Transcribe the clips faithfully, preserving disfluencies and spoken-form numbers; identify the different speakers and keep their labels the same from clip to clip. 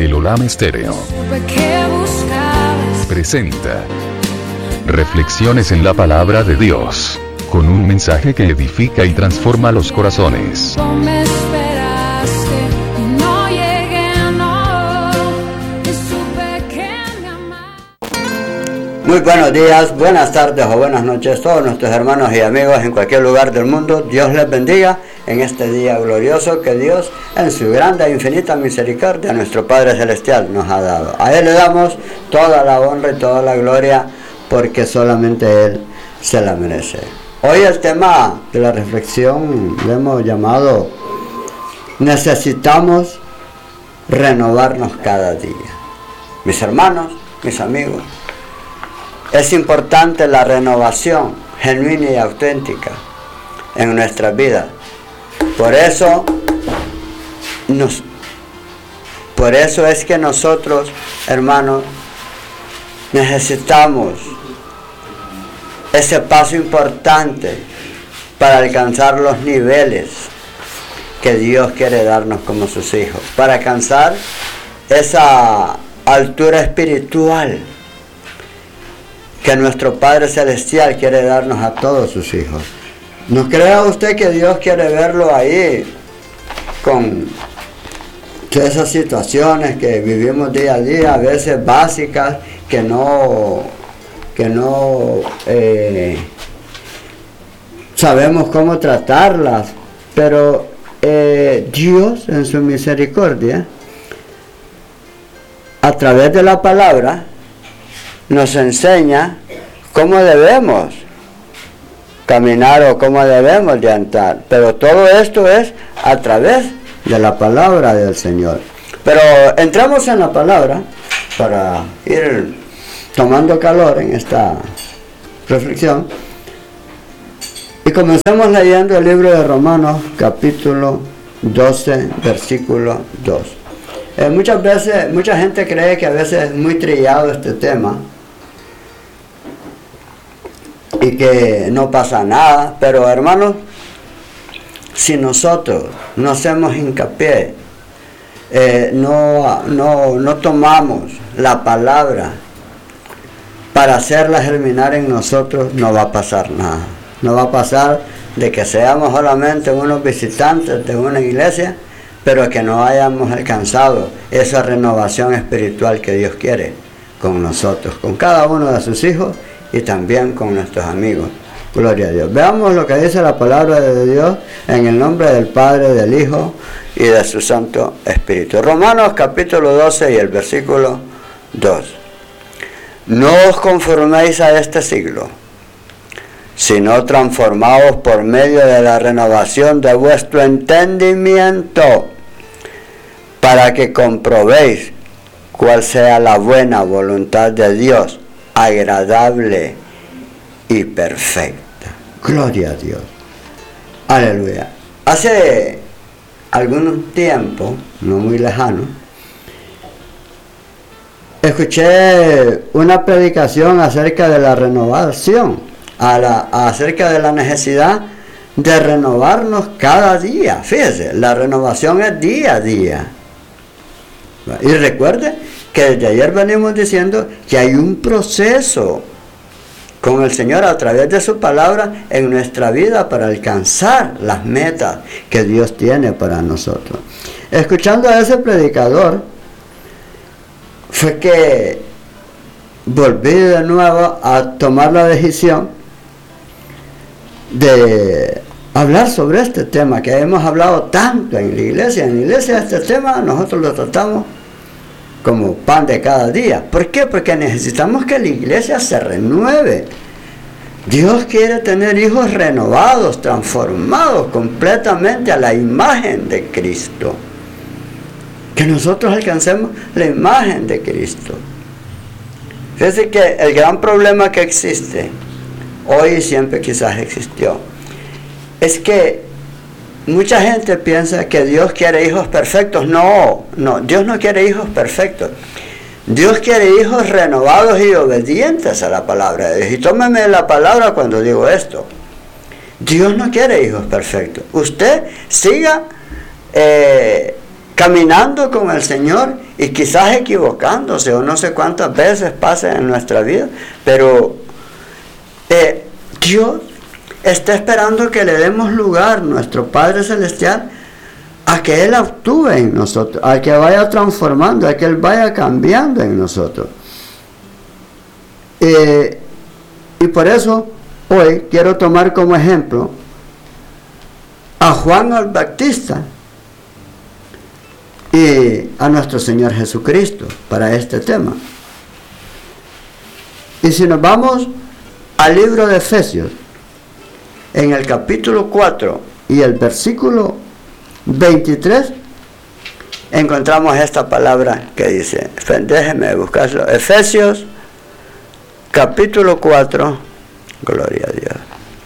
Speaker 1: El Olam Estéreo presenta Reflexiones en la Palabra de Dios, con un mensaje que edifica y transforma los corazones.
Speaker 2: Muy buenos días, buenas tardes o buenas noches, todos nuestros hermanos y amigos en cualquier lugar del mundo. Dios les bendiga en este día glorioso que Dios, en su grande e infinita misericordia, nuestro Padre Celestial nos ha dado. A Él le damos toda la honra y toda la gloria, porque solamente Él se la merece. Hoy el tema de la reflexión le hemos llamado: necesitamos renovarnos cada día. Mis hermanos, mis amigos, es importante la renovación genuina y auténtica en nuestras vidas. Por eso, nos, por eso es que nosotros, hermanos, necesitamos ese paso importante para alcanzar los niveles que Dios quiere darnos como sus hijos, para alcanzar esa altura espiritual que nuestro Padre Celestial quiere darnos a todos sus hijos. No crea usted que Dios quiere verlo ahí con todas esas situaciones que vivimos día a día, a veces básicas, que no, que no eh, sabemos cómo tratarlas, pero eh, Dios en su misericordia, a través de la palabra, nos enseña cómo debemos caminar o cómo debemos de andar. Pero todo esto es a través de la palabra del Señor. Pero entramos en la palabra para ir tomando calor en esta reflexión. Y comencemos leyendo el libro de Romanos, capítulo doce, versículo dos. Eh, muchas veces, mucha gente cree que a veces es muy trillado este tema y que no pasa nada, pero hermanos, si nosotros no hacemos hincapié, eh, no, no, no tomamos la palabra para hacerla germinar en nosotros, no va a pasar nada. No va a pasar de que seamos solamente unos visitantes de una iglesia, pero que no hayamos alcanzado esa renovación espiritual que Dios quiere con nosotros, con cada uno de sus hijos y también con nuestros amigos. Gloria a Dios. Veamos lo que dice la palabra de Dios en el nombre del Padre, del Hijo y de su Santo Espíritu. Romanos capítulo doce y el versículo dos. No os conforméis a este siglo, sino transformaos por medio de la renovación de vuestro entendimiento, para que comprobéis cuál sea la buena voluntad de Dios, agradable y perfecta. Gloria a Dios. Aleluya. Hace algún tiempo, no muy lejano, escuché una predicación acerca de la renovación, a la, acerca de la necesidad de renovarnos cada día. Fíjese, la renovación es día a día. Y recuerde que desde ayer venimos diciendo que hay un proceso con el Señor a través de su palabra en nuestra vida para alcanzar las metas que Dios tiene para nosotros. Escuchando a ese predicador, fue que volví de nuevo a tomar la decisión de hablar sobre este tema que hemos hablado tanto en la iglesia. En la iglesia este tema nosotros lo tratamos como pan de cada día. ¿Por qué? Porque necesitamos que la iglesia se renueve. Dios quiere tener hijos renovados, transformados completamente a la imagen de Cristo. Que nosotros alcancemos la imagen de Cristo. Fíjense que el gran problema que existe, hoy y siempre quizás existió, es que mucha gente piensa que Dios quiere hijos perfectos. No, no, Dios no quiere hijos perfectos. Dios quiere hijos renovados y obedientes a la palabra de Dios. Y tómeme la palabra cuando digo esto. Dios no quiere hijos perfectos. Usted siga eh, caminando con el Señor y quizás equivocándose o no sé cuántas veces pasa en nuestra vida, pero eh, Dios está esperando que le demos lugar, nuestro Padre Celestial, a que Él actúe en nosotros, a que vaya transformando, a que Él vaya cambiando en nosotros. Eh, y por eso hoy quiero tomar como ejemplo a Juan el Bautista y a nuestro Señor Jesucristo para este tema. Y si nos vamos al libro de Efesios, en el capítulo cuatro y el versículo veintitrés, encontramos esta palabra que dice, déjenme buscarlo, Efesios capítulo cuatro, gloria a Dios,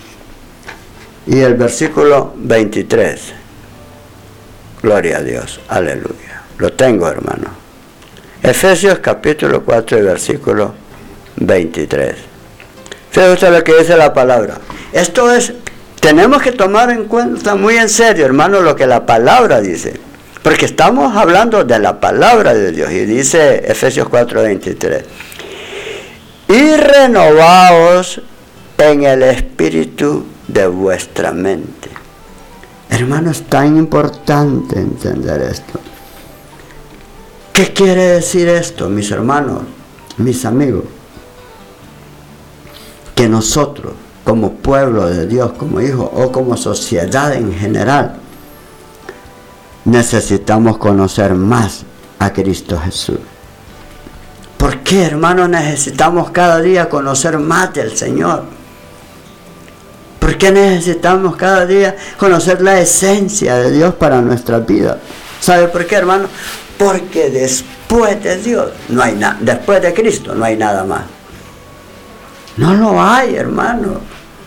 Speaker 2: y el versículo veintitrés, gloria a Dios, aleluya, lo tengo, hermano. Efesios capítulo cuatro y versículo veintitrés. Fíjate usted lo que dice la palabra. Esto es, tenemos que tomar en cuenta muy en serio, hermano, lo que la palabra dice, porque estamos hablando de la palabra de Dios, y dice Efesios cuatro veintitrés, y renovaos en el espíritu de vuestra mente. Hermano, es tan importante entender esto. ¿Qué quiere decir esto, mis hermanos, mis amigos? Que nosotros, como pueblo de Dios, como hijos o como sociedad en general, necesitamos conocer más a Cristo Jesús. ¿Por qué, hermano, necesitamos cada día conocer más del Señor? ¿Por qué necesitamos cada día conocer la esencia de Dios para nuestra vida? ¿Sabe por qué, hermano? Porque después de Dios no hay nada, después de Cristo no hay nada más. No lo hay, hermano.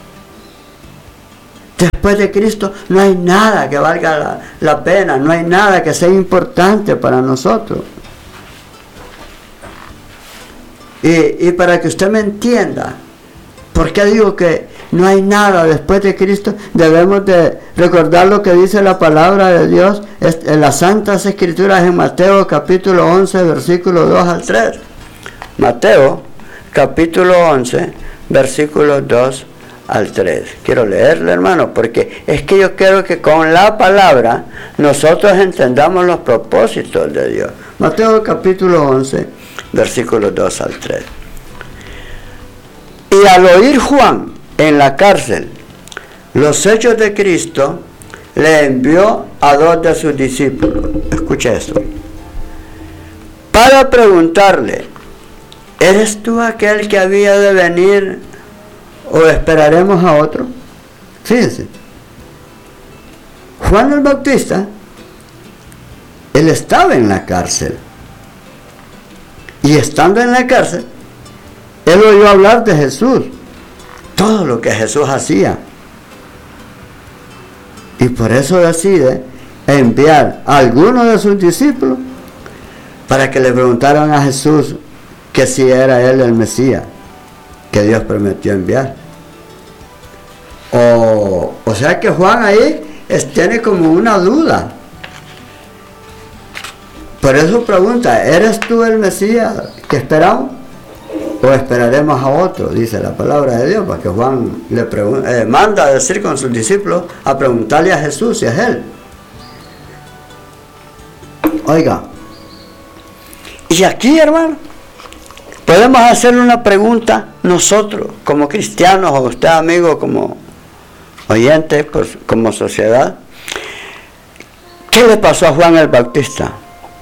Speaker 2: Después de Cristo no hay nada que valga la, la pena, no hay nada que sea importante para nosotros. Y, y para que usted me entienda, ¿por qué digo que no hay nada después de Cristo? Debemos de recordar lo que dice la palabra de Dios en las Santas Escrituras en Mateo capítulo once, versículo dos al tres. Mateo capítulo once, versículos dos al tres. Quiero leerlo, hermano, porque es que yo quiero que con la palabra nosotros entendamos los propósitos de Dios. Mateo capítulo once, versículos dos al tres. Y al oír Juan en la cárcel los hechos de Cristo, le envió a dos de sus discípulos. Escucha esto. Para preguntarle, ¿eres tú aquel que había de venir o esperaremos a otro? Fíjense. Juan el Bautista, él estaba en la cárcel. Y estando en la cárcel, él oyó hablar de Jesús, todo lo que Jesús hacía. Y por eso decide enviar a algunos de sus discípulos para que le preguntaran a Jesús que si era él el Mesías que Dios prometió enviar. O, o sea que Juan ahí es, tiene como una duda. Por eso pregunta, ¿eres tú el Mesías que esperamos? ¿O esperaremos a otro? Dice la palabra de Dios, porque Juan le eh, manda a decir con sus discípulos a preguntarle a Jesús si es él. Oiga, y aquí, hermano, podemos hacerle una pregunta nosotros, como cristianos, o usted, amigo, como oyente, pues, como sociedad. ¿Qué le pasó a Juan el Bautista?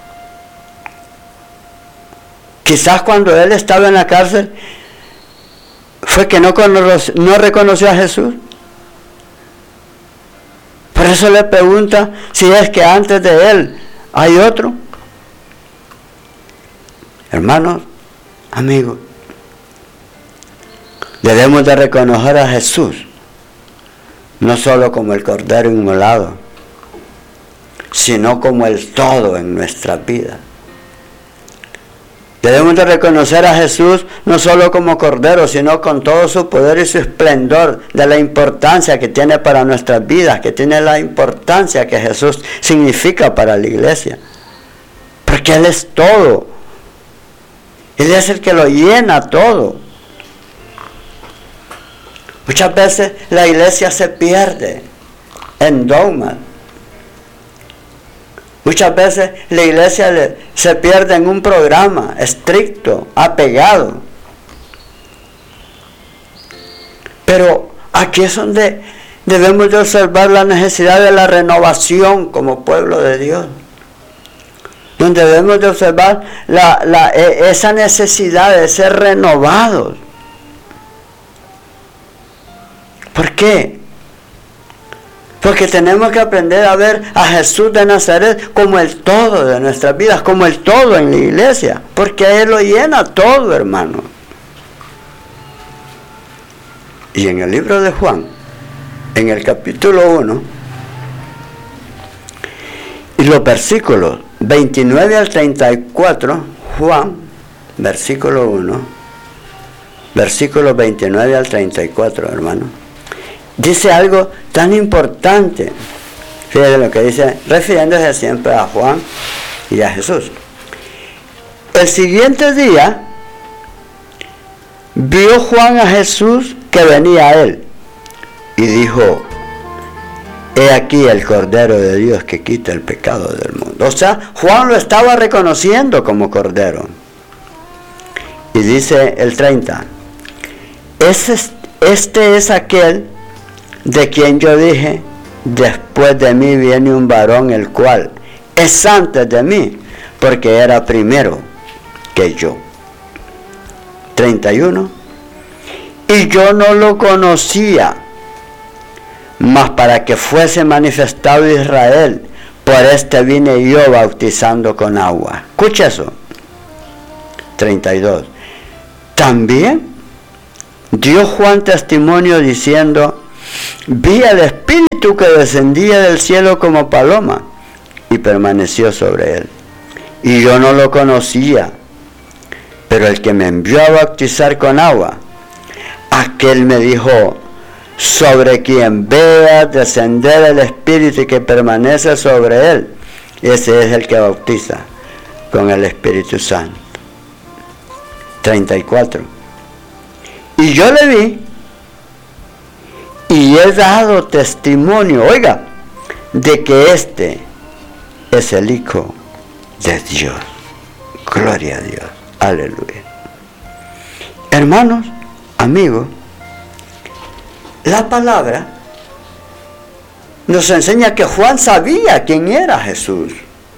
Speaker 2: Quizás cuando él estaba en la cárcel, fue que no, conoció, no reconoció a Jesús. Por eso le pregunta si es que antes de él hay otro. Hermanos, amigos, debemos de reconocer a Jesús, no solo como el Cordero inmolado, sino como el todo en nuestra vida. Debemos de reconocer a Jesús no solo como Cordero, sino con todo su poder y su esplendor, de la importancia que tiene para nuestras vidas, que tiene la importancia que Jesús significa para la iglesia. Porque Él es todo. Él es el que lo llena todo. Muchas veces la iglesia se pierde en dogmas. Muchas veces la iglesia se pierde en un programa estricto, apegado. Pero aquí es donde debemos de observar la necesidad de la renovación como pueblo de Dios. Donde debemos de observar la, la, esa necesidad de ser renovados. ¿Por qué? Porque tenemos que aprender a ver a Jesús de Nazaret como el todo de nuestras vidas, como el todo en la iglesia, porque Él lo llena todo, hermano. Y en el libro de Juan, en el capítulo uno, y los versículos veintinueve al treinta y cuatro, Juan, versículo uno, versículos veintinueve al treinta y cuatro, hermano, dice algo tan importante. Fíjense lo que dice, refiriéndose siempre a Juan y a Jesús. El siguiente día, vio Juan a Jesús que venía a él, y dijo: he aquí el Cordero de Dios que quita el pecado del mundo. O sea, Juan lo estaba reconociendo como Cordero. Y dice el treinta, este, este es aquel de quien yo dije: después de mí viene un varón el cual es antes de mí, porque era primero que yo. treinta y uno. Y yo no lo conocía, mas para que fuese manifestado Israel, por este vine yo bautizando con agua. Escucha eso. treinta y dos. También dio Juan testimonio diciendo: vi al Espíritu que descendía del cielo como paloma y permaneció sobre él. Y yo no lo conocía, pero el que me envió a bautizar con agua, aquel me dijo: sobre quien veas descender el Espíritu y que permanece sobre él, ese es el que bautiza con el Espíritu Santo. treinta y cuatro. Y yo le vi y he dado testimonio, oiga, de que este es el Hijo de Dios. Gloria a Dios. Aleluya. Hermanos, amigos, la palabra nos enseña que Juan sabía quién era Jesús.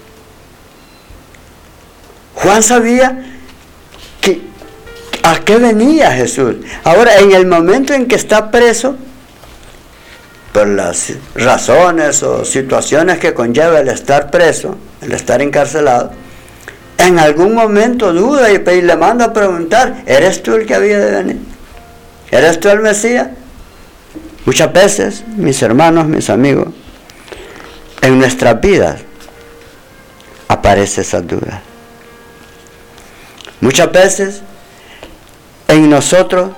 Speaker 2: Juan sabía que, a qué venía Jesús. Ahora, en el momento en que está preso, por las razones o situaciones que conlleva el estar preso, el estar encarcelado, en algún momento duda y le manda a preguntar: ¿eres tú el que había de venir? ¿Eres tú el Mesías? Muchas veces, mis hermanos, mis amigos, en nuestras vidas aparecen esas dudas. Muchas veces en nosotros,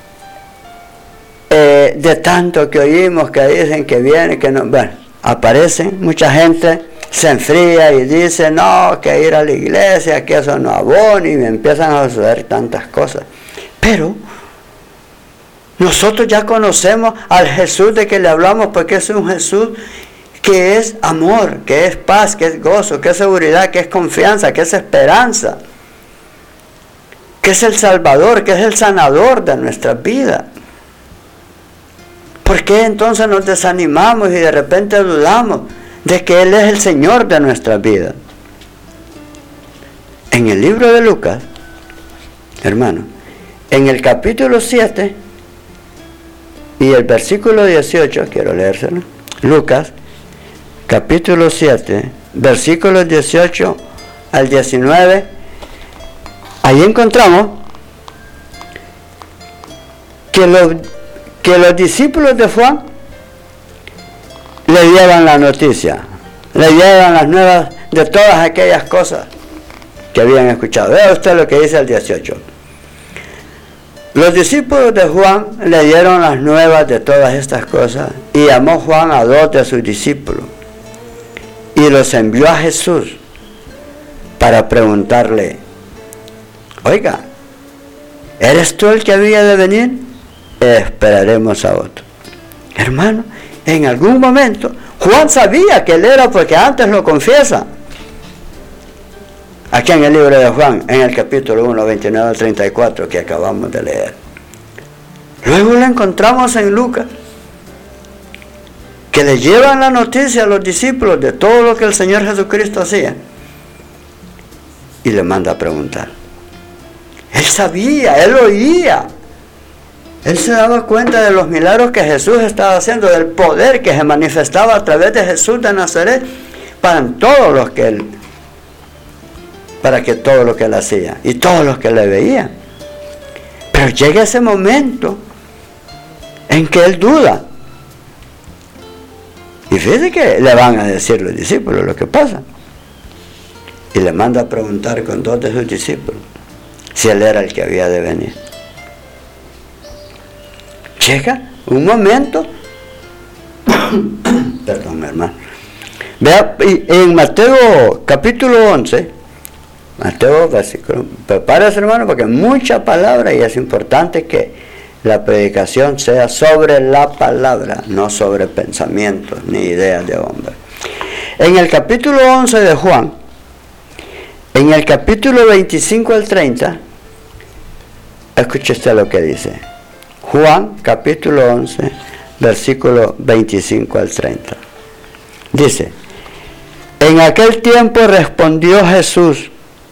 Speaker 2: eh, de tanto que oímos que dicen que viene, que no, bueno, aparecen, mucha gente se enfría y dice: no, que ir a la iglesia, que eso no abona, y me empiezan a suceder tantas cosas. Pero nosotros ya conocemos al Jesús de que le hablamos, porque es un Jesús que es amor, que es paz, que es gozo, que es seguridad, que es confianza, que es esperanza, que es el Salvador, que es el sanador de nuestras vidas. ¿Por qué entonces nos desanimamos y de repente dudamos de que Él es el Señor de nuestras vidas? En el libro de Lucas, hermano, en el capítulo siete y el versículo dieciocho, quiero leérselo. Lucas, capítulo siete, versículos dieciocho al diecinueve. Ahí encontramos que los, que los discípulos de Juan le llevan la noticia, le llevan las nuevas de todas aquellas cosas que habían escuchado. Vea usted lo que dice el dieciocho. Los discípulos de Juan le dieron las nuevas de todas estas cosas, y llamó Juan a dos de sus discípulos y los envió a Jesús para preguntarle: oiga, ¿eres tú el que había de venir? Esperaremos a otro. Hermano, en algún momento Juan sabía que él era, porque antes lo confiesa. Aquí en el libro de Juan, en el capítulo uno, veintinueve al treinta y cuatro, que acabamos de leer. Luego lo encontramos en Lucas, que le llevan la noticia a los discípulos de todo lo que el Señor Jesucristo hacía, y le manda a preguntar. Él sabía, él oía, él se daba cuenta de los milagros que Jesús estaba haciendo, del poder que se manifestaba a través de Jesús de Nazaret para todos los que él para que todo lo que él hacía y todos los que le veían. Pero llega ese momento en que él duda, y fíjese que le van a decir los discípulos lo que pasa, y le manda a preguntar con dos de sus discípulos si él era el que había de venir. Llega un momento perdón, hermano, vea en Mateo capítulo once, Mateo, versículo, prepárese, hermano, porque hay mucha palabra y es importante que la predicación sea sobre la palabra, no sobre pensamientos ni ideas de hombre. En el capítulo once de Juan, en el capítulo veinticinco al treinta, escuche usted lo que dice. Juan, capítulo once, versículo veinticinco al treinta. Dice: en aquel tiempo respondió Jesús,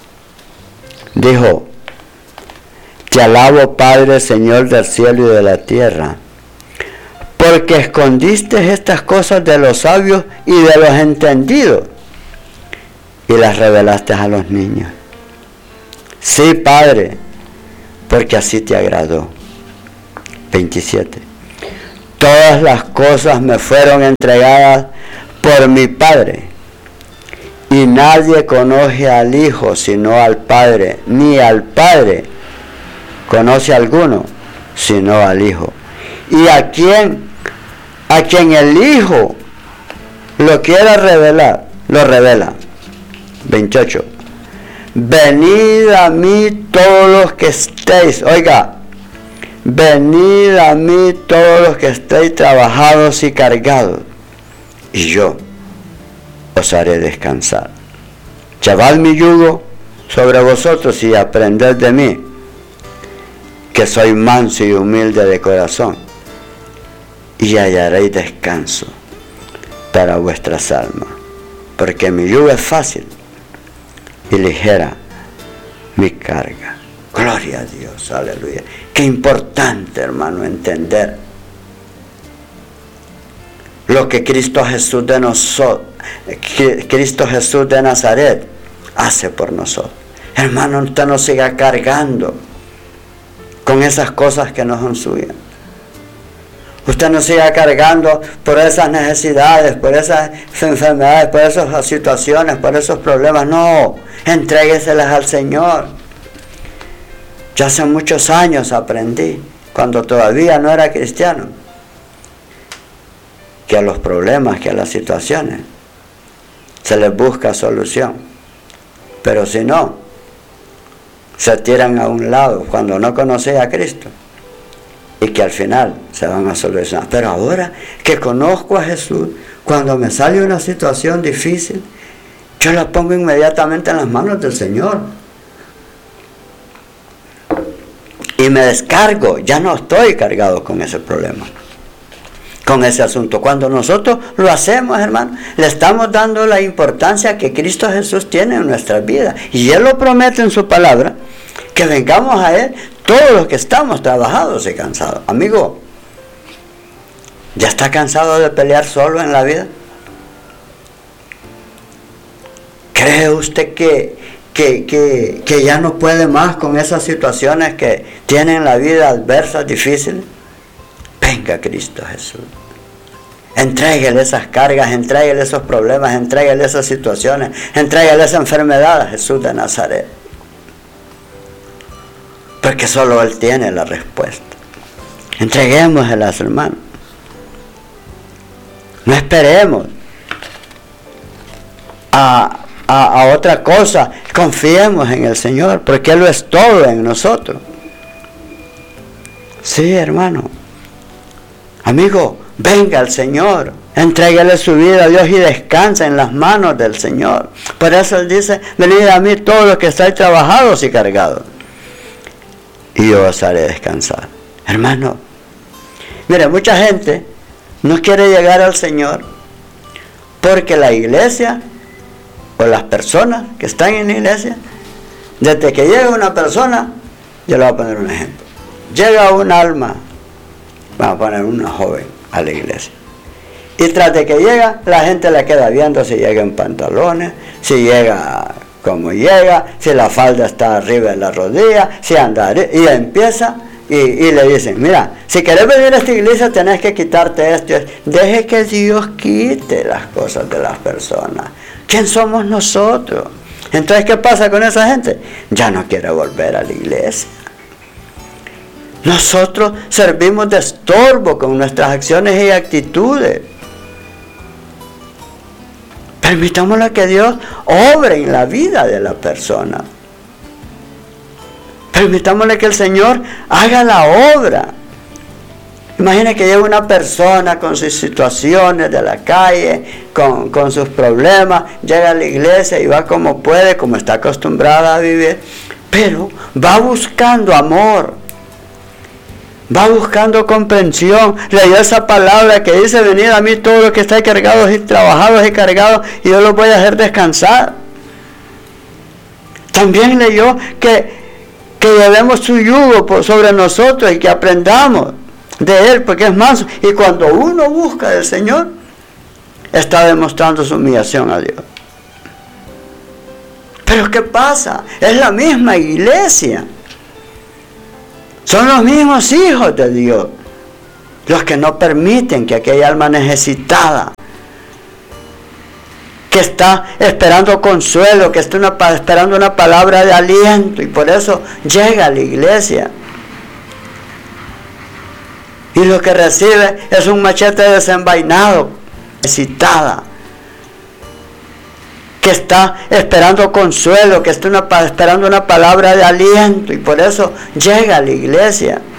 Speaker 2: dijo: te alabo, Padre, Señor del cielo y de la tierra, porque escondiste estas cosas de los sabios y de los entendidos, y las revelaste a los niños. Sí, Padre, porque así te agradó. veintisiete. Todas las cosas me fueron entregadas por mi Padre, y nadie conoce al Hijo sino al Padre, ni al Padre conoce a alguno sino al Hijo, y a quien a quien el Hijo lo quiera revelar, lo revela. veintiocho. Venid a mí todos los que estéis, oiga, venid a mí todos los que estéis trabajados y cargados, y yo os haré descansar. Llevad mi yugo sobre vosotros y aprended de mí, que soy manso y humilde de corazón, y hallaréis descanso para vuestras almas, porque mi yugo es fácil y ligera mi carga. Gloria a Dios, aleluya. Qué importante, hermano, entender lo que Cristo Jesús de nosotros, Cristo Jesús de Nazaret hace por nosotros. Hermano, usted no siga cargando con esas cosas que no son suyas. Usted no siga cargando por esas necesidades, por esas enfermedades, por esas situaciones, por esos problemas. No, entrégueselas al Señor. Yo hace muchos años aprendí, cuando todavía no era cristiano, que a los problemas, que a las situaciones, se les busca solución. Pero si no, se tiran a un lado cuando no conocen a Cristo, y que al final se van a solucionar. Pero ahora que conozco a Jesús, cuando me sale una situación difícil, yo la pongo inmediatamente en las manos del Señor y me descargo. Ya no estoy cargado con ese problema, con ese asunto. Cuando nosotros lo hacemos, hermano, le estamos dando la importancia que Cristo Jesús tiene en nuestras vidas, y Él lo promete en su palabra, que vengamos a Él todos los que estamos trabajados y cansados. Amigo, ¿ya está cansado de pelear solo en la vida? ¿Cree usted que, que, que, que ya no puede más con esas situaciones que tienen la vida adversas, difíciles? Venga Cristo Jesús. Entréguele esas cargas, entréguele esos problemas, entréguele esas situaciones, entréguele esa enfermedad a Jesús de Nazaret. Porque solo Él tiene la respuesta. Entreguémoselas, hermanos. No esperemos a, a, a otra cosa. Confiemos en el Señor, porque Él lo es todo en nosotros. Sí, hermano. Amigo, venga al Señor. Entréguele su vida a Dios y descansa en las manos del Señor. Por eso Él dice, venid a mí todos los que estáis trabajados y cargados, y yo os haré descansar. Hermano, mire, mucha gente no quiere llegar al Señor porque la iglesia o las personas que están en la iglesia, desde que llega una persona, yo le voy a poner un ejemplo. Llega un alma, vamos a poner una joven a la iglesia, y tras de que llega, la gente le queda viendo si llega en pantalones, si llega como llega, si la falda está arriba de la rodilla, si anda, y empieza, y, y le dicen, mira, si querés venir a esta iglesia tenés que quitarte esto. Deje que Dios quite las cosas de las personas. ¿Quién somos nosotros? Entonces, ¿qué pasa con esa gente? Ya no quiere volver a la iglesia. Nosotros servimos de estorbo con nuestras acciones y actitudes. Permitámosle que Dios obre en la vida de la persona. Permitámosle que el Señor haga la obra. Imagina que llega una persona con sus situaciones de la calle, con, con sus problemas, llega a la iglesia y va como puede, como está acostumbrada a vivir, pero va buscando amor, va buscando comprensión. Leyó esa palabra que dice, venid a mí todos los que estáis cargados y trabajados y cargados, y yo los voy a hacer descansar. También leyó que, que llevemos su yugo por sobre nosotros y que aprendamos de Él, porque es manso. Y cuando uno busca del Señor, está demostrando su humillación a Dios. Pero ¿qué pasa? Es la misma iglesia. Son los mismos hijos de Dios los que no permiten que aquella alma necesitada, que está esperando consuelo, que está una, esperando una palabra de aliento, y por eso llega a la iglesia, y lo que recibe es un machete desenvainado, necesitada, que está esperando consuelo, que está una, esperando una palabra de aliento, y por eso llega a la iglesia.